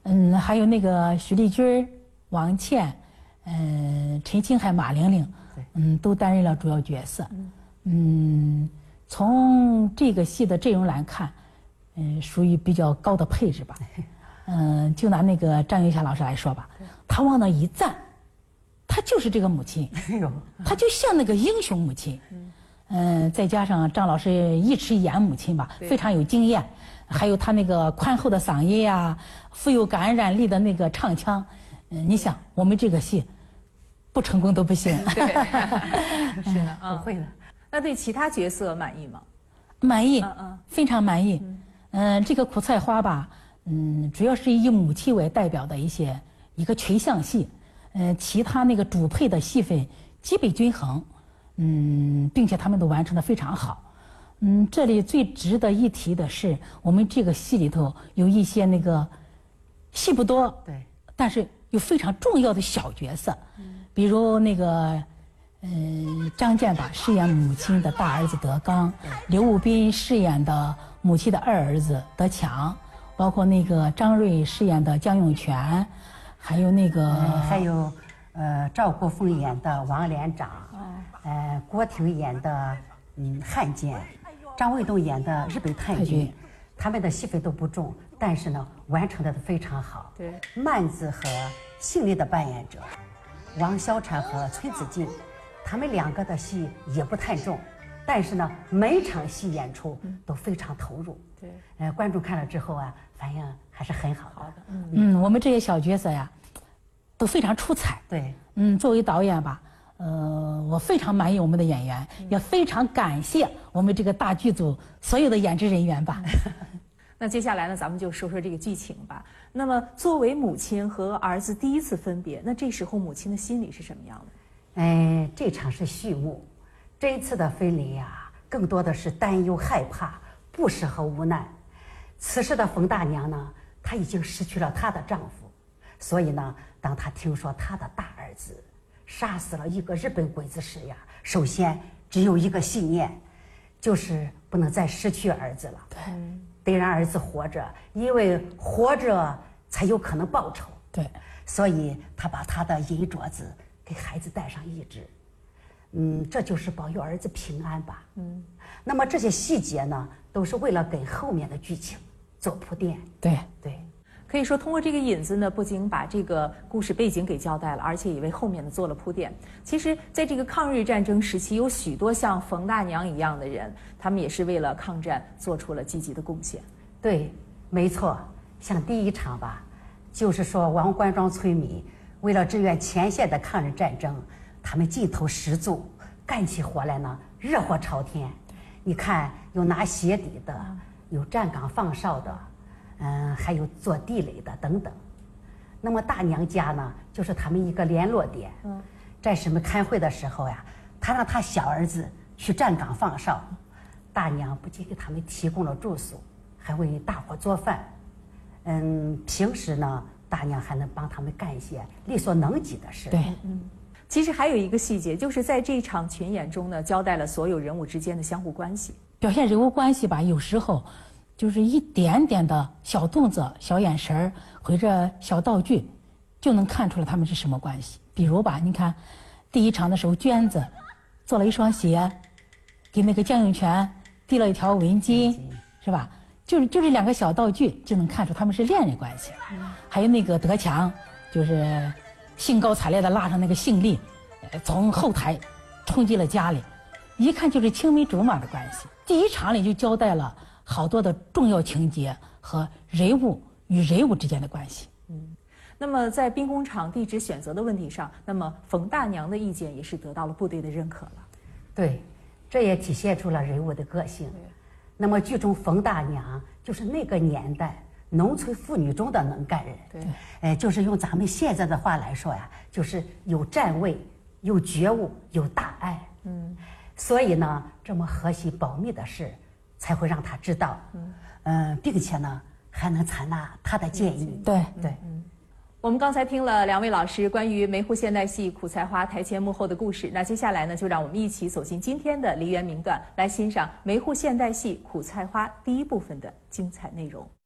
还有那个许丽君、王倩，陈清海、马玲玲，都担任了主要角色。从这个戏的阵容来看，属于比较高的配置吧。就拿那个张云霞老师来说吧，她往那一站，她就是这个母亲，她就像那个英雄母亲。再加上张老师一直演母亲吧，非常有经验，还有她那个宽厚的嗓音呀，富有感染力的那个唱腔，你想我们这个戏不成功都不行。 对，是的，不会的。那对其他角色满意吗？ 满意，非常满意。这个苦菜花吧，主要是以母亲为代表的一个群像戏，其他那个主配的戏份基本均衡。并且他们都完成得非常好。这里最值得一提的是，我们这个戏里头有一些那个戏不多，对，但是有非常重要的小角色，比如那个张健吧饰演母亲的大儿子德刚，刘武斌饰演的母亲的二儿子德强，包括那个张瑞饰演的江永泉，还有那个赵国凤演的王连长，郭婷演的汉奸，张卫东演的日本太君，他们的戏份都不重，但是呢完成的非常好。对，曼子和杏林的扮演者王小婵和崔子静，他们两个的戏也不太重，但是呢每场戏演出都非常投入。对，观众看了之后啊，反应还是很好的。 我们这些小角色呀都非常出彩。对，作为导演吧，我非常满意我们的演员，也非常感谢我们这个大剧组所有的演职人员吧。 那接下来呢，咱们就说说这个剧情吧。那么，作为母亲和儿子第一次分别，那这时候母亲的心理是什么样的？ 这场是序幕，这一次的分离啊，更多的是担忧、害怕、不舍和无奈。此时的冯大娘呢，她已经失去了她的丈夫，所以呢，当她听说她的大儿子杀死了一个日本鬼子时呀，首先只有一个信念，就是不能再失去儿子了。对，得让儿子活着，因为活着才有可能报仇。对，所以他把他的银镯子给孩子戴上一只，这就是保佑儿子平安吧。那么这些细节呢，都是为了给后面的剧情做铺垫。 对。 可以说，通过这个引子呢，不仅把这个故事背景给交代了，而且也为后面的做了铺垫。其实，在这个抗日战争时期，有许多像冯大娘一样的人，他们也是为了抗战做出了积极的贡献。 对，没错。像第一场吧，就是说王官庄村民为了支援前线的抗日战争，他们劲头十足，干起活来呢热火朝天。你看，有拿鞋底的，有站岗放哨的。还有做地垒的等等。那么大娘家呢，就是他们一个联络点。战士们开会的时候呀，他让他小儿子去站岗放哨，大娘不仅给他们提供了住宿，还为大伙做饭。平时呢，大娘还能帮他们干一些力所能及的事。对， 其实还有一个细节，就是在这场群演中呢，交代了所有人物之间的相互关系。 表现人物关系吧，有时候就是一点点的小动作、小眼神儿或者小道具，就能看出来他们是什么关系。比如吧，你看第一场的时候，娟子做了一双鞋，给那个江永泉递了一条围巾，是吧？就这两个小道具就能看出他们是恋人关系。还有那个德强，就是兴高采烈的拉上那个杏丽，从后台冲进了家里，一看就是青梅竹马的关系。第一场里就交代了好多的重要情节和人物与人物之间的关系。 那么在兵工厂地址选择的问题上，那么冯大娘的意见也是得到了部队的认可了。 对，这也体现出了人物的个性。那么剧中冯大娘就是那个年代农村妇女中的能干人。对，就是用咱们现在的话来说呀，就是有站位、有觉悟、有大爱。所以呢，这么核心保密的事才会让他知道，并且呢还能采纳他的建议。 对。 我们刚才听了两位老师关于梅户现代戏苦菜花台前幕后的故事，那接下来呢，就让我们一起走进今天的梨园名段，来欣赏梅户现代戏苦菜花第一部分的精彩内容。